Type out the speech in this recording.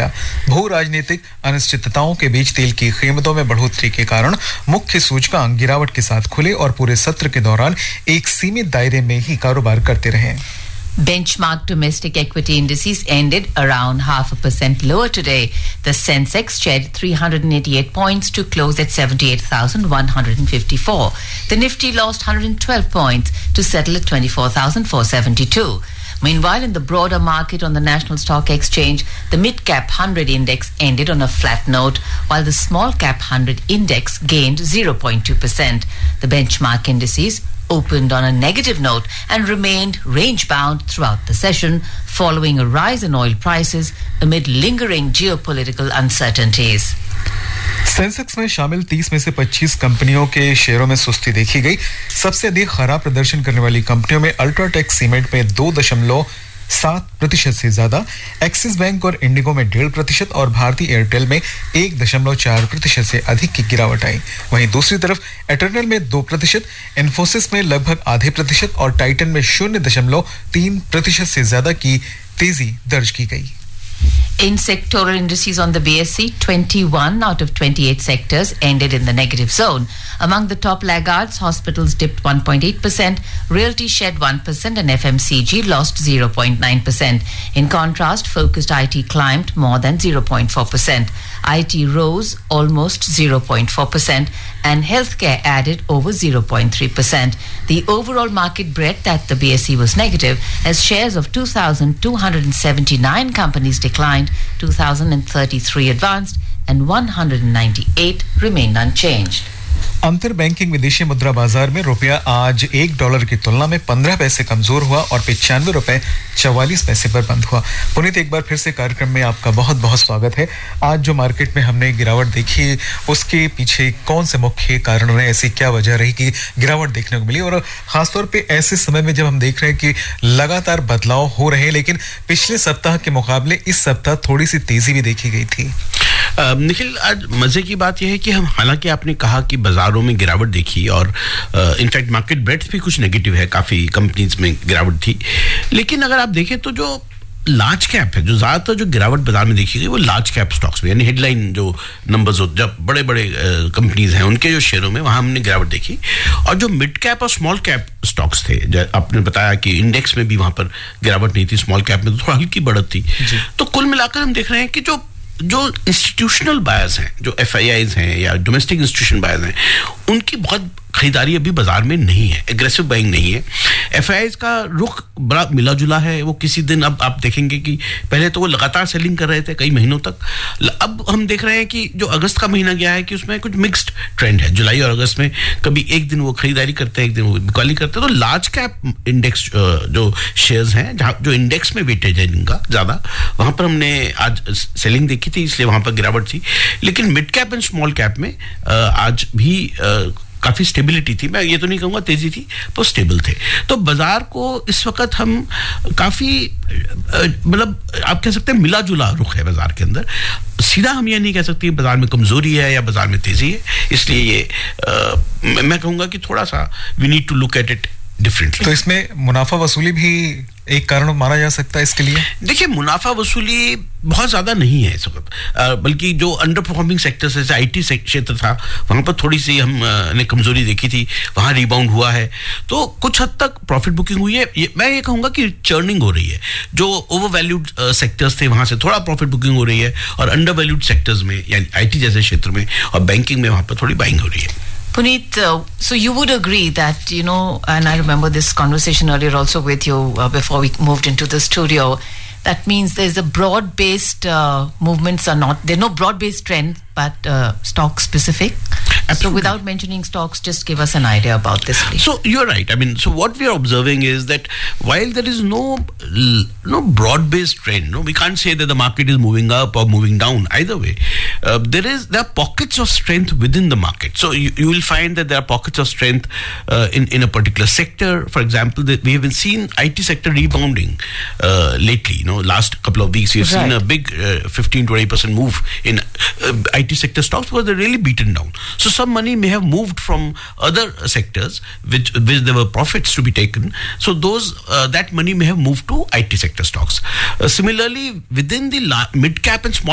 रहेगा। भू राजनीतिक अनिश्चितताओं के बीच तेल की कीमतों में बढ़ोतरी के कारण मुख्य सूचकांक गिरावट के साथ खुले और पूरे सत्र के दौरान एक सीमित दायरे में ही कारोबार करते रहे। Benchmark domestic equity indices ended around 0.5% lower today. The Sensex shed 388 points to close at 78,154. The Nifty lost 112 points to settle at 24,472. Meanwhile, in the broader market on the National Stock Exchange, the mid-cap 100 index ended on a flat note, while the small-cap 100 index gained 0.2%. The benchmark indices opened on a negative note and remained range-bound throughout the session, following a rise in oil prices amid lingering geopolitical uncertainties. Sensex में शामिल 30 में से 25 कंपनियों के शेयरों में सुस्ती देखी गई। सबसे अधिक खराब प्रदर्शन करने वाली कंपनियों में अल्ट्राटेक सीमेंट में 2.7% से ज्यादा, एक्सिस बैंक और इंडिगो में 1.5% और भारतीय एयरटेल में 1.4% से अधिक की गिरावट आई। वहीं दूसरी तरफ एटर्नल में 2%, इन्फोसिस में लगभग 0.5% और टाइटन में 0.3% से ज्यादा की तेजी दर्ज की गई। In sectoral indices on the BSE, 21 out of 28 sectors ended in the negative zone. Among the top laggards, hospitals dipped 1.8%, realty shed 1%, and FMCG lost 0.9%. In contrast, focused IT climbed more than 0.4%. IT rose almost 0.4%, and healthcare added over 0.3%. The overall market breadth at the BSE was negative, as shares of 2,279 companies declined, 2,033 advanced, and 198 remained unchanged. अंतर banking विदेशी मुद्रा बाजार में रुपया आज $1 की तुलना में 15 पैसे कमजोर हुआ और 95 रुपए 44 पैसे पर बंद हुआ। पुनीत, एक बार फिर से कार्यक्रम में आपका बहुत बहुत स्वागत है। आज जो मार्केट में हमने गिरावट देखी, उसके पीछे कौन से मुख्य कारणों ने, ऐसी क्या वजह रही कि गिरावट देखने को मिली, और खासतौर पे ऐसे समय में जब हम देख रहे हैं कि लगातार बदलाव हो रहे हैं, लेकिन पिछले सप्ताह के मुकाबले इस सप्ताह थोड़ी सी तेजी भी देखी गई थी। निखिल, आज मजे की बात यह है कि हम, हालांकि आपने कहा कि बाजारों में गिरावट देखी और इनफैक्ट मार्केट ब्रेड्थ भी कुछ नेगेटिव है, काफी कंपनीज में गिरावट थी, लेकिन अगर आप देखें तो जो लार्ज कैप है, जो ज्यादातर जो गिरावट बाजार में देखी गई वो लार्ज कैप स्टॉक्स में, यानी हेडलाइन जो नंबर्स हो, जब बड़े बड़े कंपनीज हैं उनके जो शेयरों में, वहां हमने गिरावट देखी। और जो मिड कैप और स्मॉल कैप स्टॉक्स थे, आपने बताया कि इंडेक्स में भी वहां पर गिरावट नहीं थी, स्मॉल कैप में तो थोड़ा हल्की बढ़त थी। तो कुल मिलाकर हम देख रहे हैं कि जो इंस्टीट्यूशनल बायर्स हैं, जो FIIs हैं या डोमेस्टिक इंस्टीट्यूशन बायर्स हैं, उनकी बहुत खरीदारी अभी बाजार में नहीं है, एग्रेसिव बाइंग नहीं है। FIIs का रुख बड़ा मिला जुला है। वो किसी दिन, अब आप देखेंगे कि पहले तो वो लगातार सेलिंग कर रहे थे कई महीनों तक, अब हम देख रहे हैं कि जो अगस्त का महीना गया है कि उसमें कुछ मिक्स्ड ट्रेंड है। जुलाई और अगस्त में कभी एक दिन वो खरीदारी करते हैं, एक दिन वो बिकवाली करते हैं। तो लार्ज कैप इंडेक्स जो शेयर्स हैं, जहाँ जो इंडेक्स में वेटेज है जिनका ज्यादा, वहां पर हमने आज सेलिंग देखी थी, इसलिए वहां पर गिरावट थी। लेकिन mid cap and small cap में आज भी काफी स्टेबिलिटी थी। मैं ये तो नहीं कहूंगा तेजी थी, पर स्टेबल थे। तो बाजार को इस वक्त हम काफी, मतलब आप कह सकते हैं मिला जुला रुख है बाजार के अंदर। सीधा हम ये नहीं कह सकते बाजार में कमजोरी है या बाजार में तेजी है। इसलिए ये मैं कहूंगा कि थोड़ा सा we need to look at it differently. तो इसमें मुनाफा वसूली भी एक कारण माना जा सकता है इसके लिए? देखिए, मुनाफा वसूली बहुत ज्यादा नहीं है इस वक्त, बल्कि जो अंडर परफॉर्मिंग सेक्टर जैसे IT क्षेत्र था, वहां पर थोड़ी सी हमने कमजोरी देखी थी, वहां रिबाउंड हुआ है। तो कुछ हद तक प्रॉफिट बुकिंग हुई है। मैं ये कहूंगा कि चर्निंग हो रही है। जो ओवर वैल्यूड सेक्टर्स थे वहां से थोड़ा प्रॉफिट बुकिंग हो रही है, और अंडर वैल्यूड सेक्टर्स में यानी IT जैसे क्षेत्र में और बैंकिंग में वहां पर थोड़ी बाइंग हो रही है। Puneet, so you would agree that, you know, and I remember this conversation earlier also with you before we moved into the studio, that means there's a broad-based movements are not, there are no broad-based trends, but stock specific. Absolutely. So without mentioning stocks, just give us an idea about this, please. So you're right. I mean, so what we are observing is that while there is no broad-based trend, no, we can't say that the market is moving up or moving down either way. There are pockets of strength within the market. So you will find that there are pockets of strength in a particular sector. For example, we have been seen IT sector rebounding lately. You know, last couple of weeks we've seen a big 15-20% move in IT sector stocks because they're really beaten down. So some money may have moved from other sectors which there were profits to be taken. So those that money may have moved to IT sector stocks. Similarly, within the mid cap and small